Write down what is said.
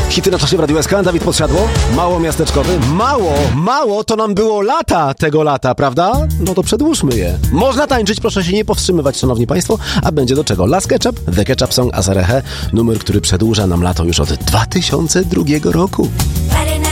Hity na czasie w Radiu SK. Dawid Podsiadło. Mało miasteczkowy. Mało to nam było lata tego lata, prawda? No to przedłużmy je. Można tańczyć, proszę się nie powstrzymywać, szanowni państwo, a będzie do czego. Las Ketchup, The Ketchup Song, Azarehe, numer, który przedłuża nam lato już od 2002 roku.